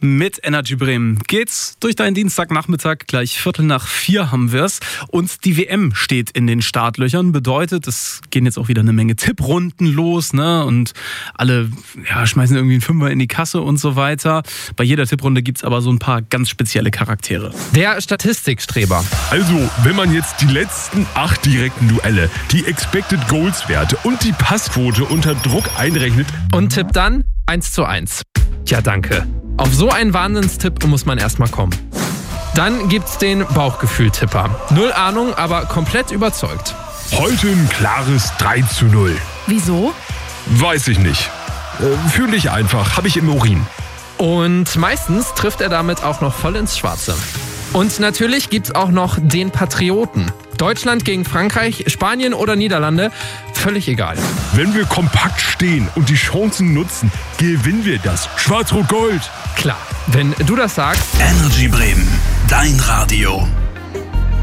Mit Energy Bremen geht's durch deinen Dienstagnachmittag. Gleich 3:45 haben wir's. Und die WM steht in den Startlöchern. Bedeutet, es gehen jetzt auch wieder eine Menge Tipprunden los, ne? Und alle schmeißen irgendwie einen Fünfer in die Kasse und so weiter. Bei jeder Tipprunde gibt's aber so ein paar ganz spezielle Charaktere. Der Statistikstreber. Also, wenn man jetzt die letzten 8 direkten Duelle, die Expected Goals Werte und die Passquote unter Druck einrechnet Und tippt dann 1:1. Ja, danke. Auf so einen Wahnsinnstipp muss man erstmal kommen. Dann gibt's den Bauchgefühl-Tipper. 0 Ahnung, aber komplett überzeugt. heute ein klares 3:0. Wieso? Weiß ich nicht. Fühle ich einfach, habe ich im Urin. Und meistens trifft er damit auch noch voll ins Schwarze. Und natürlich gibt's auch noch den Patrioten. Deutschland gegen Frankreich, Spanien oder Niederlande, völlig egal. Wenn wir kompakt stehen und die Chancen nutzen, gewinnen wir das. Schwarz-Rot-Gold. Klar, wenn du das sagst. Energy Bremen, dein Radio.